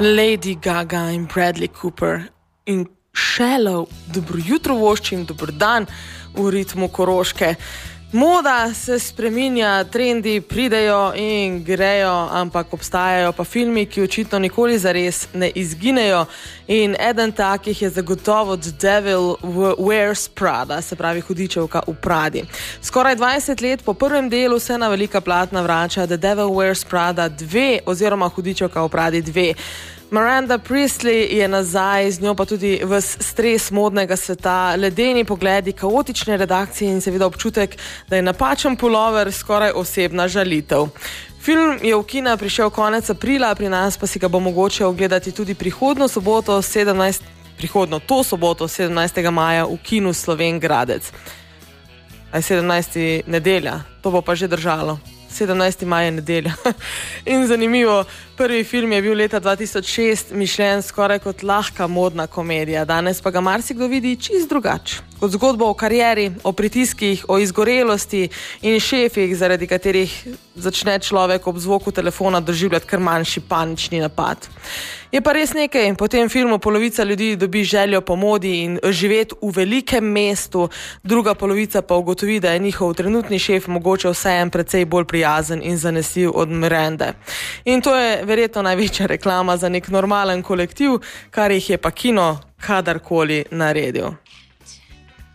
Lady Gaga in Bradley Cooper in Shallow. Dobro jutro voščim, dober dan v ritmu Koroške. Moda se spreminja, trendi pridejo in grejo, ampak obstajajo pa filmi, ki očitno nikoli zares ne izginejo. In eden takih je zagotovo The Devil Wears Prada, se pravi Hudičevka v Pradi. Skoraj 20 let po prvem delu se na velika platna vrača The Devil Wears Prada 2 oziroma Hudičevka v Pradi 2. Miranda Priestly je nazaj, z njo pa tudi ves stres modnega sveta, ledeni pogledi, kaotične redakcije in seveda občutek, da je napačen pulover skoraj osebna žalitev. Film je v kina prišel konec aprila, pri nas pa si ga bo mogoče ogledati tudi prihodno soboto 17. maja v kinu Slovenj Gradec. 17. nedelja, to bo pa že držalo. 17. maj je nedelja. In zanimivo, prvi film je bil leta 2006 mišljen skoraj kot lahka modna komedija. Danes pa ga marsikdo vidi čist drugače. Kot zgodbo o karieri, o pritiskih, o izgorelosti in šefih, zaradi katerih začne človek ob zvoku telefona doživljati kar manjši panični napad. Je pa res nekaj, po tem filmu polovica ljudi dobi željo po modi in živeti v velikem mestu, druga polovica pa ugotovi, da je njihov trenutni šef mogoče vseeno precej bolj prijazen in zanesljiv od Mirande. In to je verjetno največja reklama za nek normalen kolektiv, kar jih je pa kino kadarkoli naredil.